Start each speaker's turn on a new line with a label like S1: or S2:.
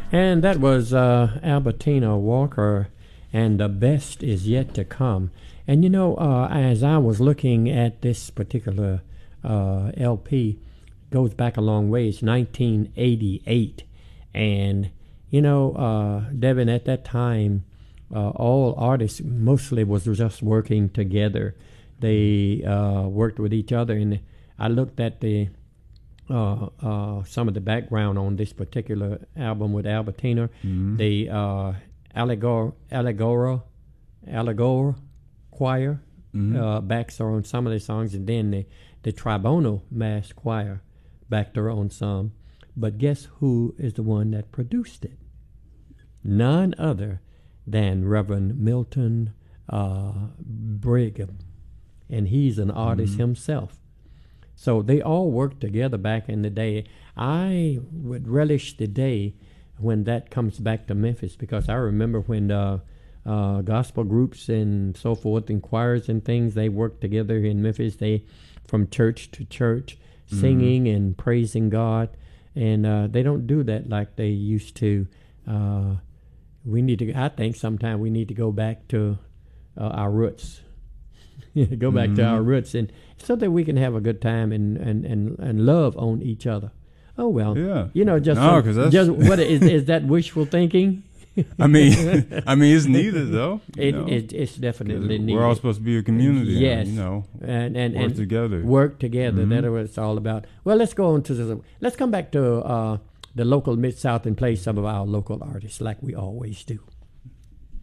S1: And that was Albertina Walker, and the best is yet to come. And you know, as I was looking at this particular LP, goes back a long ways, 1988. And, you know, Devin, at that time, all artists mostly was just working together. They worked with each other. And I looked at the some of the background on this particular album with Albertina.
S2: Mm-hmm.
S1: The Allegora Choir backs her on some of the songs, and then the Tribunal Mass Choir backed her on some. But guess who is the one that produced it? None other than Reverend Milton Brigham, and he's an artist himself. So they all worked together back in the day. I would relish the day when that comes back to Memphis, because I remember when gospel groups and so forth and choirs and things, they worked together in Memphis. They from church to church, singing and praising God. And they don't do that like they used to. We need to. I think sometime we need to go back to our roots. Go back to our roots, and so that we can have a good time and love on each other. Oh well,
S2: yeah.
S1: You know, just what is that wishful thinking?
S2: I mean, it's needed though.
S1: It's definitely needed.
S2: We're all supposed to be a community.
S1: Yes,
S2: you know,
S1: and
S2: work together.
S1: Work together. That's what it's all about. Well, let's go on to let's come back to the local Mid-South and play some of our local artists like we always do.